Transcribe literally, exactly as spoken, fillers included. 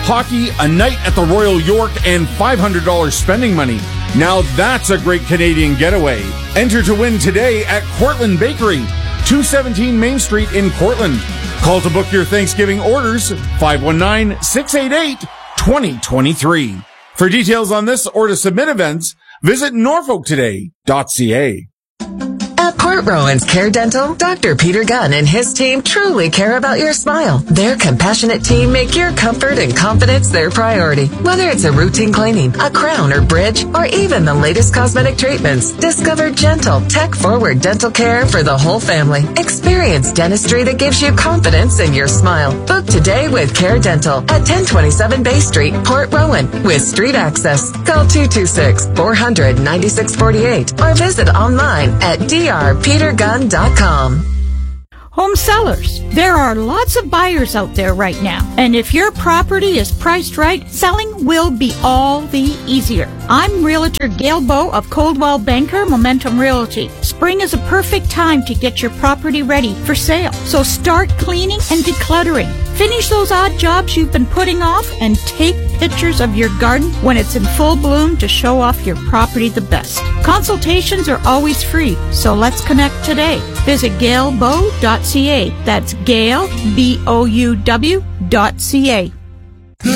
hockey, a night at the Royal York, and five hundred dollars spending money. Now that's a great Canadian getaway. Enter to win today at Cortland Bakery, two seventeen Main Street in Cortland. Call to book your Thanksgiving orders, five one nine, six eight eight, two zero two three. For details on this or to submit events, visit norfolk today dot c a. At Port Rowan's Care Dental, Doctor Peter Gunn and his team truly care about your smile. Their compassionate team make your comfort and confidence their priority. Whether it's a routine cleaning, a crown or bridge, or even the latest cosmetic treatments, discover gentle, tech-forward dental care for the whole family. Experience dentistry that gives you confidence in your smile. Book today with Care Dental at ten twenty-seven Bay Street, Port Rowan, with street access. Call two two six, four hundred, ninety-six forty-eight or visit online at d r peter gunn dot com. Home sellers, there are lots of buyers out there right now. And if your property is priced right, selling will be all the easier. I'm Realtor Gail Bowe of Coldwell Banker Momentum Realty. Spring is a perfect time to get your property ready for sale. So start cleaning and decluttering. Finish those odd jobs you've been putting off and take pictures of your garden when it's in full bloom to show off your property the best. Consultations are always free, so let's connect today. Visit gail bowe dot c a. That's Gail, B O U W dot C A.